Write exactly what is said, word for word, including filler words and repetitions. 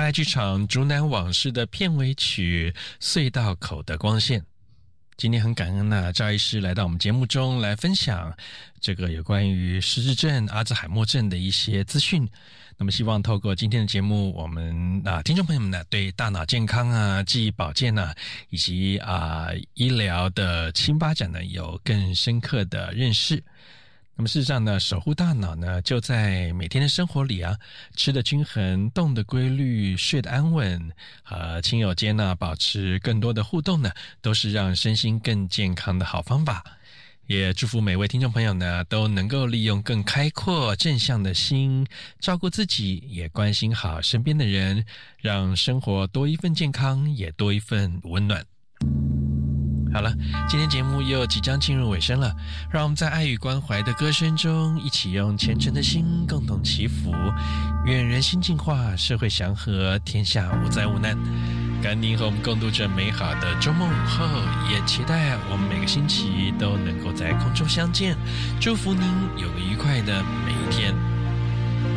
爱剧场《竹南往事》的片尾曲《隧道口的光线》。今天很感恩呢、啊，赵医师来到我们节目中来分享这个有关于失智症、阿兹海默症的一些资讯。那么希望透过今天的节目，我们啊听众朋友们呢对大脑健康啊、记忆保健啊，以及啊医疗的新发展呢有更深刻的认识。那么事实上呢，守护大脑呢，就在每天的生活里啊，吃的均衡，动的规律，睡得安稳，和亲友间呢保持更多的互动呢，都是让身心更健康的好方法。也祝福每位听众朋友呢，都能够利用更开阔正向的心，照顾自己，也关心好身边的人，让生活多一份健康，也多一份温暖。好了，今天节目又即将进入尾声了，让我们在爱与关怀的歌声中，一起用虔诚的心共同祈福，愿人心净化，社会祥和，天下无灾无难。感恩您和我们共度这美好的周末午后，也期待我们每个星期都能够在空中相见，祝福您有个愉快的每一天。